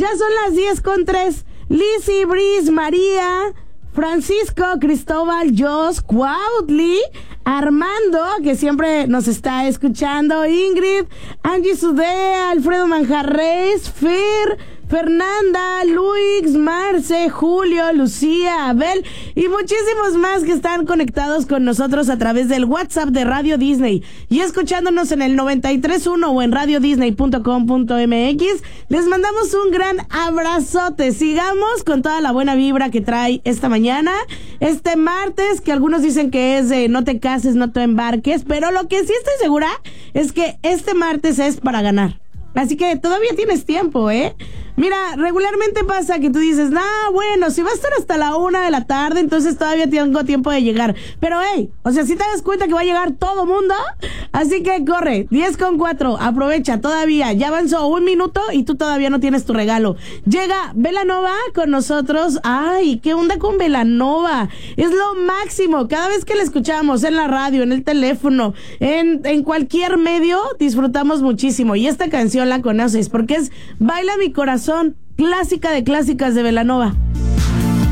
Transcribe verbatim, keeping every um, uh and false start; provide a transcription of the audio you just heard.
Ya son las diez con tres. Lizzy, Brice, María, Francisco, Cristóbal, Jos, Cuautli, Armando, que siempre nos está escuchando, Ingrid, Angie Sudea, Alfredo Manjarres, Fer, Fernanda, Luis, Marce, Julio, Lucía, Abel y muchísimos más que están conectados con nosotros a través del WhatsApp de Radio Disney y escuchándonos en el noventa y tres punto uno o en radio disney punto com punto m x. Les mandamos un gran abrazote. Sigamos con toda la buena vibra que trae esta mañana, este martes, que algunos dicen que es de no te cases, no te embarques, pero lo que sí estoy segura es que este martes es para ganar. Así que todavía tienes tiempo, ¿eh? Mira, regularmente pasa que tú dices, nah, bueno, si va a estar hasta la una de la tarde, entonces todavía tengo tiempo de llegar. Pero, hey, o sea, si te das cuenta que va a llegar todo mundo, así que corre, diez con cuatro, aprovecha todavía, ya avanzó un minuto y tú todavía no tienes tu regalo. Llega Belanova con nosotros. Ay, ¿qué onda con Belanova? Es lo máximo, cada vez que la escuchamos en la radio, en el teléfono, en, en cualquier medio, disfrutamos muchísimo. Y esta canción la conoces porque es Baila mi corazón, clásica de clásicas de Belanova.